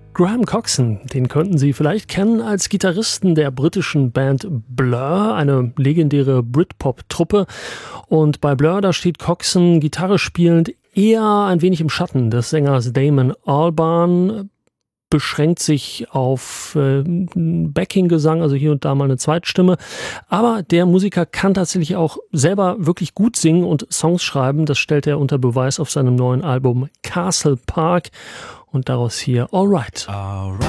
Graham Coxon, den könnten Sie vielleicht kennen als Gitarristen der britischen Band Blur, eine legendäre Britpop-Truppe. Und bei Blur, da steht Coxon Gitarre spielend eher ein wenig im Schatten des Sängers Damon Albarn, beschränkt sich auf Backing-Gesang, also hier und da mal eine Zweitstimme. Aber der Musiker kann tatsächlich auch selber wirklich gut singen und Songs schreiben. Das stellt er unter Beweis auf seinem neuen Album Castle Park. Und daraus hier All Right. All right.